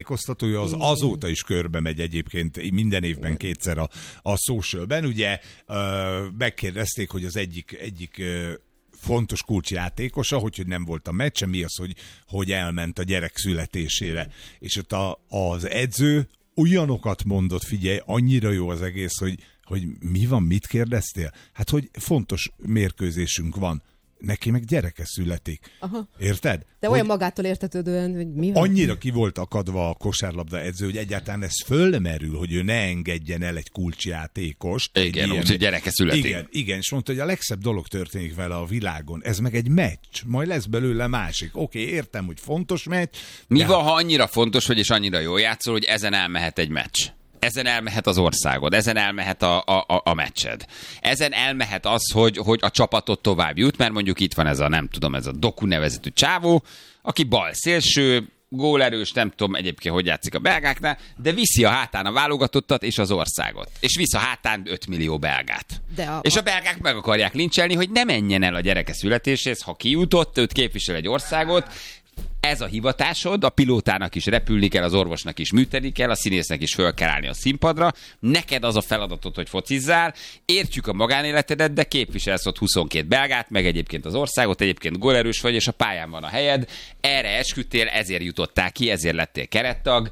tájékoztatója, az azóta is körbe megy egyébként minden évben kétszer a socialben. Ugye megkérdezték, hogy az egyik fontos kulcsjátékosa, hogy nem volt a meccse, mi az, hogy elment a gyerek születésére. És ott az edző olyanokat mondott, figyelj, annyira jó az egész, hogy mi van, mit kérdeztél? Hát, hogy fontos mérkőzésünk van. Neki meg gyereke születik. Aha. Érted? De olyan magától értetődően, hogy mi van? Annyira ki volt akadva a kosárlabda edző, hogy egyáltalán ez fölmerül, hogy ő ne engedjen el egy kulcsjátékost. Igen, úgyhogy gyereke születik. Igen, és mondta, hogy a legszebb dolog történik vele a világon. Ez meg egy meccs. Majd lesz belőle másik. Oké, értem, hogy fontos meccs. Mi van, ha annyira fontos vagy, és annyira jól játszol, hogy ezen elmehet egy meccs? Ezen elmehet az országod, ezen elmehet a meccsed. Ezen elmehet az, hogy a csapatot tovább jut, mert mondjuk itt van ez a Doku nevezetű csávó, aki bal szélső, gólerős, nem tudom egyébként, hogy játszik a belgáknál, de viszi a hátán a válogatottat és az országot. És visz a hátán 5 millió belgát. És a belgák meg akarják lincselni, hogy ne menjen el a gyereke születéséhez, ha kijutott, őt képvisel egy országot. Ez a hivatásod, a pilótának is repülni kell, az orvosnak is műteni kell, a színésznek is föl kell állni a színpadra. Neked az a feladatod, hogy focizzál, értjük a magánéletedet, de képviselsz ott 22 belgát, meg egyébként az országot, egyébként gólerős vagy, és a pályán van a helyed. Erre esküdtél, ezért jutottál ki, ezért lettél kerettag.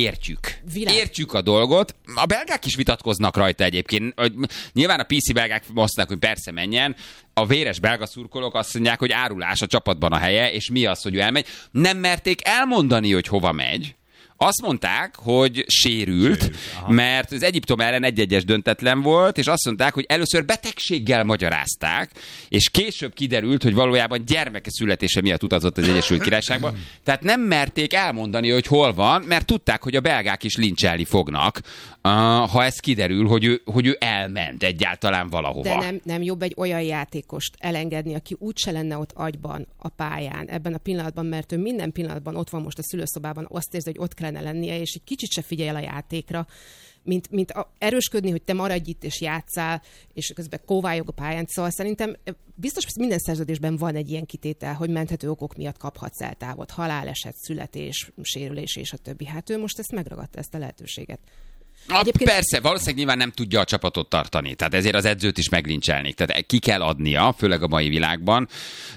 Értjük a dolgot. A belgák is vitatkoznak rajta egyébként. Nyilván a PC belgák mondták, hogy persze menjen. A véres belga szurkolók azt mondják, hogy árulás a csapatban a helye, és mi az, hogy ő elmegy. Nem merték elmondani, hogy hova megy. Azt mondták, hogy sérült, mert az Egyiptom ellen 1-1-es döntetlen volt, és azt mondták, hogy először betegséggel magyarázták, és később kiderült, hogy valójában gyermeke születése miatt utazott az Egyesült Királyságba. Tehát nem merték elmondani, hogy hol van, mert tudták, hogy a belgák is lincselni fognak, ha ez kiderül, hogy ő elment egyáltalán valahova. De nem jobb egy olyan játékost elengedni, aki úgyse lenne ott agyban a pályán ebben a pillanatban, mert ő minden pillanatban ott van most a szülőszobában, azt érzi, hogy ott kellene lennie, és egy kicsit se figyel a játékra, mint erősködni, hogy te maradj itt és játsszál, és közben kóvályog a pályán. Szóval szerintem biztos, hogy minden szerződésben van egy ilyen kitétel, hogy menthető okok miatt kaphatsz el távot, haláleset, születés, sérülés és a többi. Hát ő most ezt megragadta, ezt a lehetőséget. Persze, valószínűleg nyilván nem tudja a csapatot tartani, tehát ezért az edzőt is meglincselnék, tehát ki kell adnia, főleg a mai világban.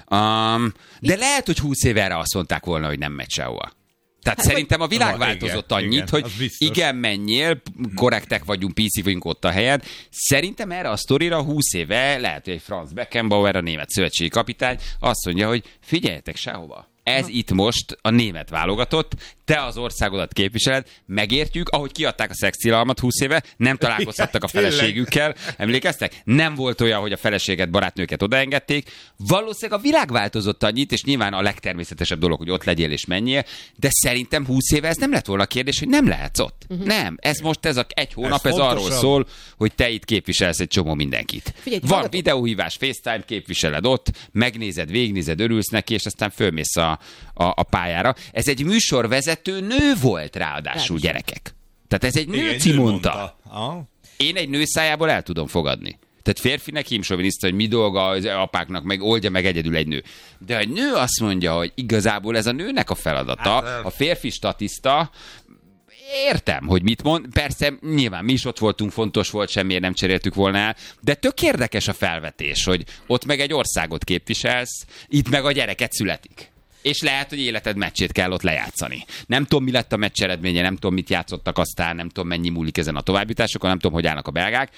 De lehet, hogy 20 éve erre azt mondták volna, hogy nem megy sehova. Tehát szerintem a világ változott annyit, hogy igen, menjél, korrektek vagyunk, PC vagyunk ott a helyed. Szerintem erre a sztorira 20 éve lehet, hogy egy Franz Beckenbauer, a német szövetségi kapitány azt mondja, hogy figyeljetek sehova. Ez itt most a német válogatott, te az országodat képviseled, megértjük, ahogy kiadták a szextilalmat 20 éve, nem találkozhattak a feleségükkel, emlékeztek? Nem volt olyan, hogy a feleséget, barátnőket odaengedték. Valószínűleg a világ változott annyit, és nyilván a legtermészetesebb dolog, hogy ott legyél és menjél, de szerintem 20 éve ez nem lett volna a kérdés, hogy nem lehetsz ott. Nem, ez most egy hónap, ez arról szól, hogy te itt képviselsz egy csomó mindenkit. Figyelj, van videóhívás, FaceTime, képviseled ott, megnézed, végignézed, örülsz neki, és aztán fölmész a pályára. Ez egy műsorvezető nő volt ráadásul, gyerekek. Tehát ez egy nőci mondta. Én egy nő szájából el tudom fogadni. Tehát férfinek hímsoviniszta, hogy mi dolga az apáknak, meg oldja meg egyedül egy nő. De a nő azt mondja, hogy igazából ez a nőnek a feladata, a férfi statiszta. Értem, hogy mit mond. Persze, nyilván mi is ott voltunk, fontos volt, semmiért nem cseréltük volna el, de tök érdekes a felvetés, hogy ott meg egy országot képviselsz, itt meg a gyereket születik. És lehet, hogy életed meccsét kell ott lejátszani. Nem tudom, mi lett a meccs eredménye, nem tudom, mit játszottak aztán, nem tudom, mennyi múlik ezen a továbbjutásokon, nem tudom, hogy állnak a belgák.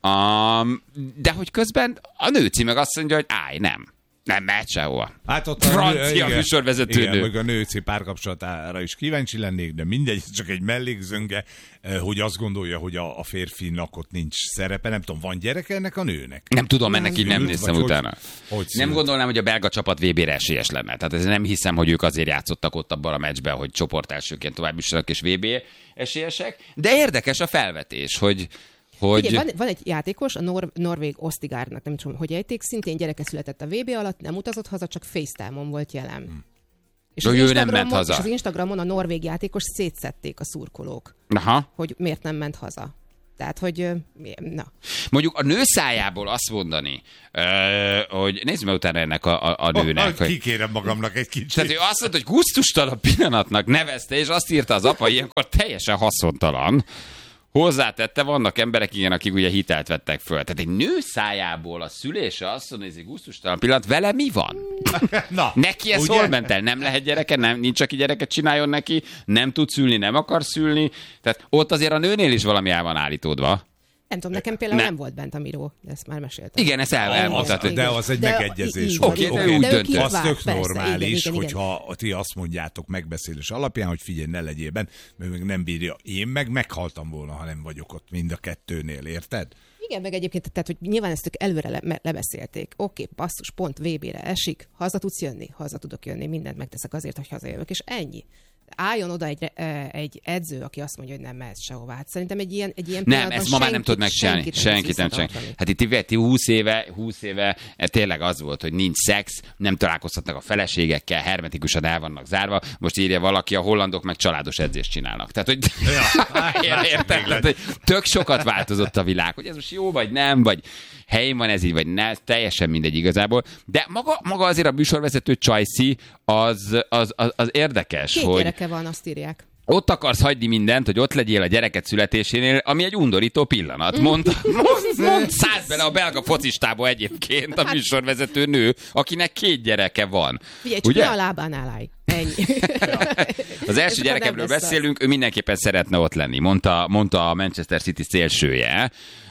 De hogy közben a nőci meg azt mondja, hogy nem mehet sehova. Hát ott francia műsorvezető nő. Meg a nőci párkapcsolatára is kíváncsi lennék, de mindegy, csak egy mellékzönge, hogy azt gondolja, hogy a férfinak ott nincs szerepe. Nem tudom, van gyereke ennek a nőnek? Nem tudom, ennek így nem néztem utána. Nem gondolnám, hogy a belga csapat VB-re esélyes lenne. Tehát ez nem hiszem, hogy ők azért játszottak ott abban a meccsben, hogy csoportelsőként tovább jussanak és VB esélyesek. De érdekes a felvetés, hogy Ugye, van egy játékos, a norvég Ostigárnak, nem tudom, hogy ejték, szintén gyereke született a VB alatt, nem utazott haza, csak FaceTime-on volt jelen. És az Instagramon a norvég játékos szétszették a szurkolók, hogy miért nem ment haza. Tehát, hogy na. Mondjuk a nő szájából azt mondani, hogy nézzük meg utána ennek a nőnek. Kikérem magamnak egy kicsit. Tehát ő azt mondta, hogy gusztustalan pillanatnak nevezte, és azt írta az apa, ilyenkor teljesen haszontalan. Hozzátette, vannak emberek, igen, akik ugye hitelt vettek föl. Tehát egy nő szájából a szülése azt mondja, hogy ez egy gusztustalan pillanat, vele mi van? Na, neki ez hol ment el? Nem lehet gyereke, nincs, aki gyereket csináljon neki, nem tud szülni, nem akar szülni. Tehát ott azért a nőnél is valami el van állítódva. Nem tudom, nekem például nem volt bent a miró, de ezt már meséltem. Igen, ezt elmondtad. De az egy megegyezés. Oké, de úgy döntött. Az tök normális, hogyha ti azt mondjátok megbeszélés alapján, hogy figyelj, ne legyél bent, mert meg nem bírja. Én meghaltam volna, ha nem vagyok ott mind a kettőnél, érted? Igen, meg egyébként, tehát, hogy nyilván ezt ők előre lebeszélték. Oké, basszus, pont VB-re esik, haza tudsz jönni, haza tudok jönni, mindent megteszek azért, hogy hazajövök, és ennyi. Álljon oda egy edző, aki azt mondja, hogy nem mehetsz sehová. Hát szerintem egy ilyen nem, ezt ma már nem tud megcsinálni. Senkit nem csinálni. Hát itt 20 éve tényleg az volt, hogy nincs szex, nem találkozhatnak a feleségekkel, hermetikusan el vannak zárva. Most írja valaki, a hollandok meg családos edzést csinálnak. Tehát, hogy érted? Tök sokat változott a világ, hogy ez most jó vagy nem, vagy helyén van ez így, vagy ne, teljesen mindegy igazából. De maga azért a műsorvezető Csajci az érdekes, Két hogy gyereke van, azt írják. Ott akarsz hagyni mindent, hogy ott legyél a gyereket születésénél, ami egy undorító pillanat. Mond szállt bele a belga focistába egyébként a műsorvezető nő, akinek 2 gyereke van. Figyelj, csak ne a lábánál állj. Ennyi. Az első gyerekemről beszélünk, ő mindenképpen szeretne ott lenni, mondta a Manchester City szélsője.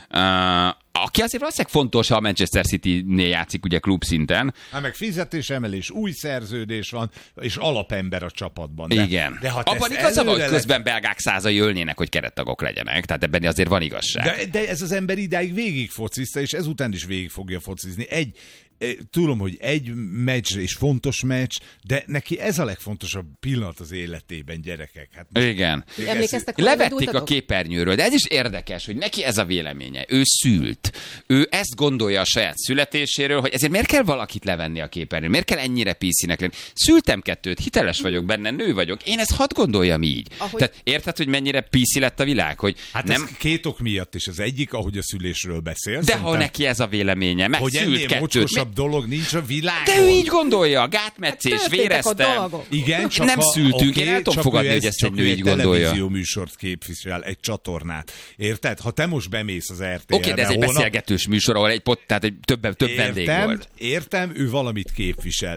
Aki azért valószínűleg fontos, ha a Manchester City-nél játszik ugye klubszinten. Hát meg fizetésemelés, új szerződés van, és alapember a csapatban. Igen. De abban igaza van, hogy közben belgák százai ölnének, hogy kerettagok legyenek. Tehát ebben azért van igazság. De ez az ember idáig végig focizta, és ezután is végig fogja focizni. Tudom, hogy egy meccs és fontos meccs, de neki ez a legfontosabb pillanat az életében, gyerekek. Hát igen. Levették a képernyőről, de ez is érdekes, hogy neki ez a véleménye. Ő szült. Ő ezt gondolja a saját születéséről, hogy ezért miért kell valakit levenni a képernyőről? Miért kell ennyire PC-nek lenni? Szültem 2, hiteles vagyok benne, nő vagyok. Én ezt hadd gondoljam így. Tehát érted, hogy mennyire PC lett a világ? Hogy hát nem... ez 2 ok miatt is. Az egyik, ahogy a szülésről beszél. De ha neki ez a véleménye, meg hogy szült 2. dolog nincs a világon. De ő így gondolja, gátmetszés, hát véreztem. Igen, csak nem szültünk, én el tudom fogadni, hogy ezt egy nő így gondolja. Televízió műsort képvisel, egy csatornát. Érted? Ha te most bemész az RTL-re... Oké, de ez egy beszélgetős műsor, ahol tehát több vendég volt. Értem, ő valamit képvisel.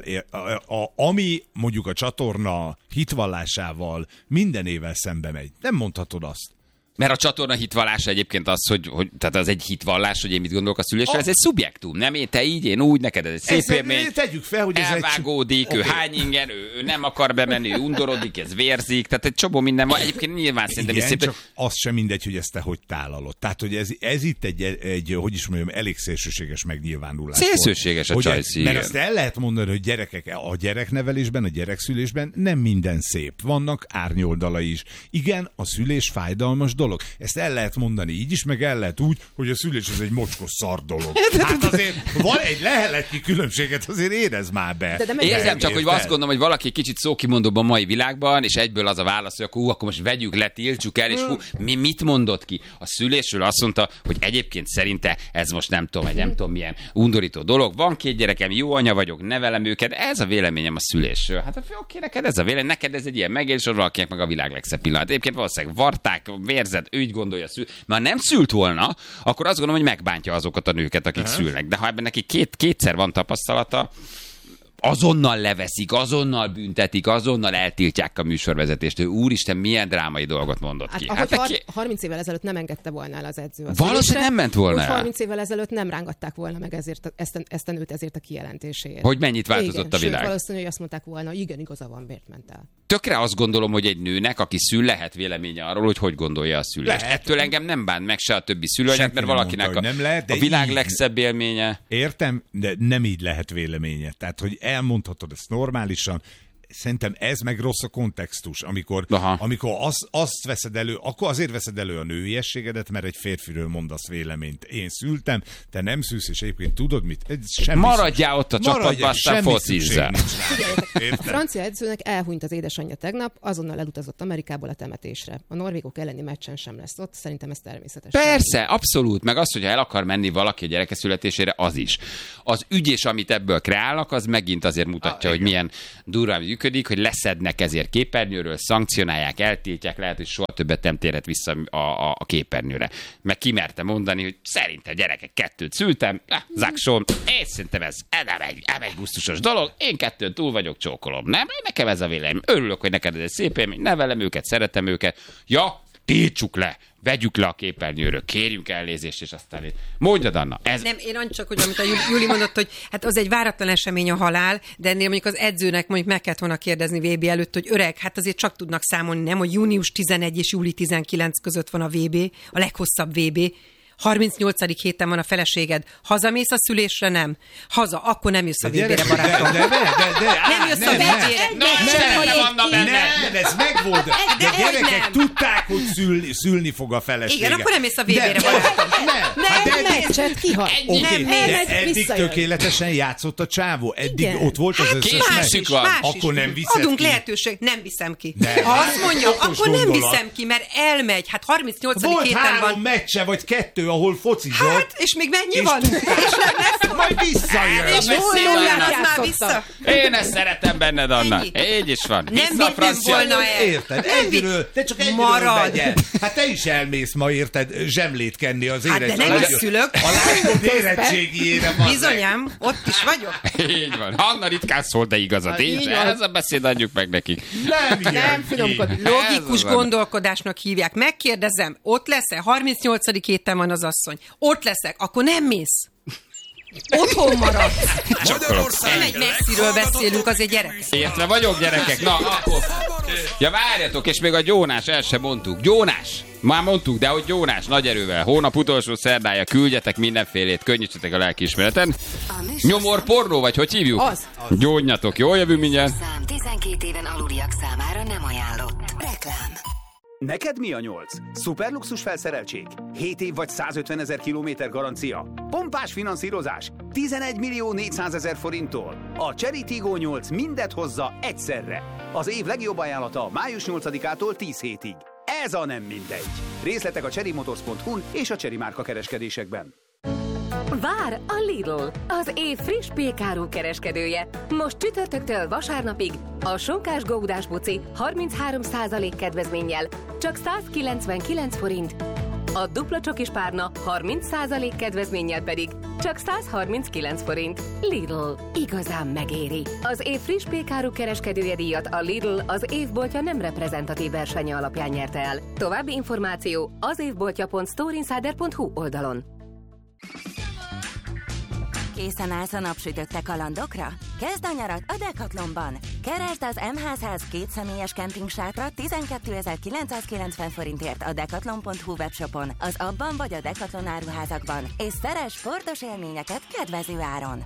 Ami mondjuk a csatorna hitvallásával mindenével szembe megy. Nem mondhatod azt. Mert a csatorna hitvallása egyébként az, hogy tehát az egy hitvallás, hogy én mit gondolok a szülésről, ez egy szubjektum, nem? Te így, én úgy, neked ez egy szép élmény. Tegyük fel, hogy ez elvágódik, ő hány ingen, ő nem akar bemenni, ő undorodik, ez vérzik, tehát egy csomó minden van. Egyébként nyilván szerintem igen, csak az sem mindegy, hogy ezt te hogy tálalod. Tehát, hogy ez itt egy, hogy is mondjam, elég szélsőséges megnyilvánulás. Szélsőséges a Csajci. Mert azt el lehet mondani, hogy gyerekek, a gyereknevelésben, a gyerekszülésben nem minden szép. Vannak árnyoldalai is. Igen, a szülés fájdalmas dolog. Ezt el lehet mondani így is, meg el lehet úgy, hogy a szülés az egy mocskos szar dolog. Hát azért van egy leheletnyi különbséget, azért érez már be. Érzem csak, hogy azt gondolom, hogy valaki kicsit szókimondóbb a mai világban, és egyből az a válasz, hogy akkor most vegyük le, tiltsuk el, és mit mondott ki? A szülésről azt mondta, hogy egyébként szerinte ez most nem tudom milyen undorító dolog. Van 2 gyerekem, jó anya vagyok, nevelem őket, ez a véleményem a szülésről. Hát oké, neked ez a vélemény, neked ez egy ilyen megélés, valakinek meg a világ legszebb pillanat. Egyébként valószínűleg varták, vérzed, ő így gondolja, mert nem szült volna, akkor azt gondolom, hogy megbántja azokat a nőket, akik szülnek. De ha ebben neki kétszer van tapasztalata, azonnal leveszik, azonnal büntetik, azonnal eltiltják a műsorvezetést. Ő úristen, milyen drámai dolgot mondott ki. Hát 30 évvel ezelőtt nem engedte volna el az edző. Valószínűleg nem ment volna el. 30 évvel ezelőtt nem rángatták volna meg ezt a nőt ezért a kijelentéséért. Hogy mennyit változott a világ. Sőt, valószínű, hogy azt mondták volna, igen, igaza van, miért ment el. Tökre azt gondolom, hogy egy nőnek, aki szül, lehet véleménye arról, hogy gondolja a szülést. Ettől engem nem bánt meg se a többi szülőanyag, mert valakinek mondta, nem lehet, a világ legszebb élménye. Értem, de nem így lehet véleménye. Tehát, hogy elmondhatod ezt normálisan, szerintem ez meg rossz a kontextus, amikor azt veszed elő, akkor azért veszed elő a nőiességedet, mert egy férfiről mondasz véleményt. Én szültem, te nem szülsz, és egyébként tudod mit? Maradjál ott a csapatban, aztán focizzál. A francia edzőnek elhunyt az édesanyja tegnap, azonnal elutazott Amerikából a temetésre. A norvégok elleni meccsen sem lesz ott, szerintem ez természetes. Persze, abszolút, meg az, hogyha el akar menni valaki a gyereke születésére, az is. Az ügy és amit ebből kreálnak, az megint azért mutatja, hogy milyen durván működik, hogy leszednek ezért képernyőről, szankcionálják, eltiltják, lehet, hogy soha többet nem térhet vissza a képernyőre. Meg kimerte mondani, hogy szerintem gyerekek 2 szültem, zaksom, és szerintem ez nem egy gusztusos dolog, én 2 túl vagyok, csókolom, nem? Nekem ez a vélemény. Örülök, hogy neked ez egy szép élmény, nevelem őket, szeretem őket. Ja, tiltsuk le, vegyük le a képernyőről, kérjünk elnézést, és aztán mondjad, Anna. Ez... Nem, én annyi csak, hogy amit a Júli mondott, hogy hát az egy váratlan esemény a halál, de ennél mondjuk az edzőnek mondjuk meg kellett volna kérdezni VB előtt, hogy öreg, hát azért csak tudnak számolni, nem, hogy június 11 és júli 19 között van a VB, a leghosszabb VB. 38. héten van a feleséged. Hazamész a szülésre? Nem. Haza, akkor nem jössz a VB-re, barátom. Nem jössz a VB-re. Nem, ez megvolt. De gyerekek tudták, hogy szülni fog a felesége. Igen, akkor nem jössz a VB-re, barátom. Nem, meccset kihagy. Oké, de eddig tökéletesen játszott a csávó. Eddig ott volt az összes meccs. Akkor nem viszed ki. Adunk lehetőség, nem viszem ki. Ha azt mondja, akkor nem viszem ki, mert elmegy. Hát 38. héten van. Volt 3 meccse, vagy 2, ahol focizott. Hát, és még mennyi van? És nem lesz. Majd visszajön. És már vissza. Én ezt szeretem benned, Anna. Így is van. Nem volna el. Érted? Egyről, te csak egyről vegyél. Hát te is elmész ma, érted, zsemlét kenni az érettségijére. Hát de nem is szülök. A lányok érettségijére van. Bizonyám, ott is vagyok. Így van. Anna ritkán szól, de igazat. És ez a beszéd adjuk meg nekik. Nem finomkodik. Logikus gondolkodásnak hívják. Megkérdezem, ott lesz-e? 38. héten van az asszony. Ott leszek, akkor nem mész. Otthon maradsz. Nem egy messziről beszélünk, az egy gyerek. Értve vagyok, gyerekek. Na, akkor... Ja, várjatok, és még a gyónás, el sem mondtuk. Gyónás! Már mondtuk, de hogy gyónás, nagy erővel. Hónap utolsó szerdája, küldjetek mindenfélét, könnyítsetek a lelkiismereten. Nyomor pornó, vagy hogy hívjuk? Az. Gyónjatok, jól jövünk mindjárt. 12 éven aluliak számára nem ajánlott. Reklám. Neked mi a 8? Szuperluxus felszereltség? 7 év vagy 150 000 kilométer garancia? Pompás finanszírozás? 11 400 000 forinttól? A Chery Tiggo 8 mindet hozza egyszerre. Az év legjobb ajánlata május 8-ától 10 hétig. Ez a nem mindegy. Részletek a cherrymotors.hu-n és a Chery márka kereskedésekben. Vár a Lidl, az év friss pékáru kereskedője. Most csütörtöktől vasárnapig a sonkás góudás buci 33% kedvezménnyel, csak 199 forint. A dupla csokis párna 30% kedvezménnyel pedig csak 139 forint. Lidl, igazán megéri. Az év friss pékáru kereskedője díjat a Lidl az évboltja nem reprezentatív versenye alapján nyerte el. További információ az évboltja.storeinsider.hu oldalon. Készen állsz a napsütötte kalandokra? Kezd a nyarat a Decathlonban! Keresd az MHZ 2 személyes kempingsátra 12.990 forintért a decathlon.hu webshopon, az abban vagy a Decathlon áruházakban, és szeress sportos élményeket kedvező áron!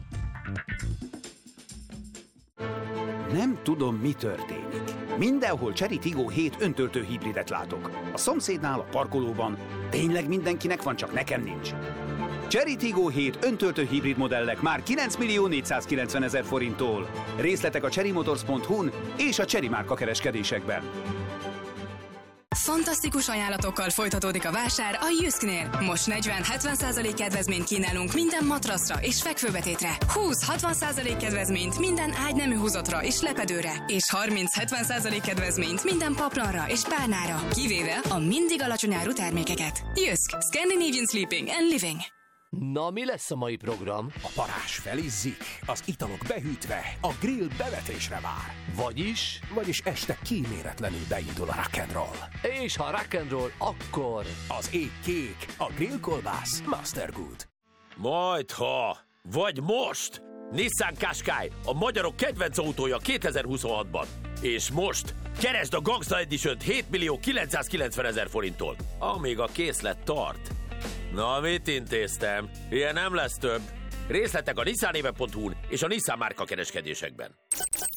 Nem tudom, mi történik. Mindenhol Chery Tiggo 7 öntöltő hibridet látok. A szomszédnál, a parkolóban. Tényleg mindenkinek van, csak nekem nincs. Chery Tiggo 7 öntöltő hibrid modellek már 9 490 000 forinttól. Részletek a cherrymotors.hu-n és a Chery márka kereskedésekben. Fantasztikus ajánlatokkal folytatódik a vásár a Jysknél. Most 40-70% kedvezményt kínálunk minden matraszra és fekvőbetétre. 20-60% kedvezményt minden ágynemű húzatra és lepedőre. És 30-70% kedvezményt minden paplanra és párnára. Kivéve a mindig alacsony áru termékeket. Jysk. Scandinavian Sleeping and Living. Na, mi lesz a mai program? A parázs felizzik, az italok behűtve, a grill bevetésre vár. Vagyis este kíméletlenül beindul a rock'n'roll. És ha rock'n'roll, akkor... Az ég kék, a grillkolbász Mastergood. Majdha, vagy most! Nissan Qashqai, a magyarok kedvenc autója 2026-ban. És most keresd a Gangsta Edition-t 7.990 000 forinttól, amíg a készlet tart. Na, mit intéztem? Ilyen nem lesz több. Részletek a nissanéve.hu-n és a Nissan márka kereskedésekben.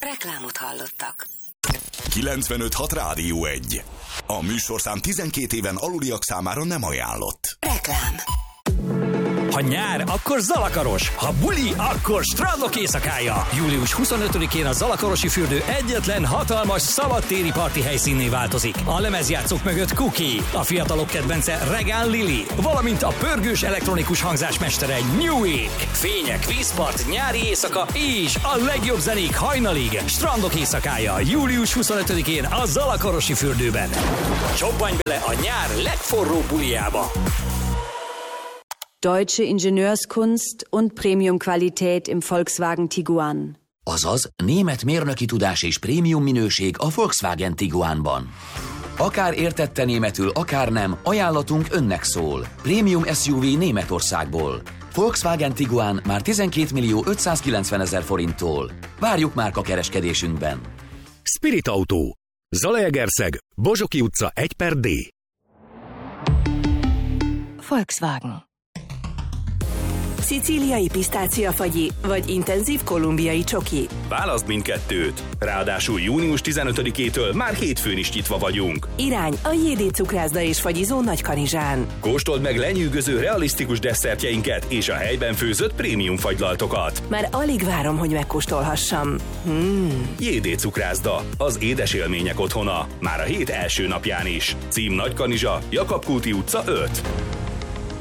Reklámot hallottak. 95.6 Rádió 1. A műsorszám 12 éven aluliak számára nem ajánlott. Reklám. Ha nyár, akkor Zalakaros. Ha buli, akkor Strandok éjszakája. Július 25-én a Zalakarosi fürdő egyetlen hatalmas szabadtéri parti helyszínné változik. A lemezjátszók mögött Cookie, a fiatalok kedvence Regán Lili, valamint a pörgős elektronikus hangzásmestere Newick. Fények, vízpart, nyári éjszaka és a legjobb zenék hajnalig. Strandok éjszakája. Július 25-én a Zalakarosi fürdőben. Csobbanj bele a nyár legforróbb buliába. Deutsche Ingenieurskunst und Premium-Qualität im Volkswagen Tiguan. Azaz, német mérnöki tudás és prémium minőség a Volkswagen Tiguanban. Akár értette németül, akár nem, ajánlatunk önnek szól. Prémium SUV Németországból. Volkswagen Tiguan már 12.590.000 forinttól. Várjuk márka kereskedésünkben. Spirit Autó. Zalaegerszeg, Bozsoki utca 1/D. Volkswagen. Szicíliai pisztáciafagyi vagy intenzív kolumbiai csoki. Válaszd mindkettőt. Ráadásul június 15-től már hétfőn is nyitva vagyunk. Irány a JD Cukrászda és Fagyizó Nagykanizsán. Kóstold meg lenyűgöző, realisztikus desszertjeinket és a helyben főzött prémium fagylaltokat. Már alig várom, hogy megkóstolhassam. JD Cukrászda, az édes élmények otthona. Már a hét első napján is. Cím Nagykanizsa, Jakab Kulti utca 5.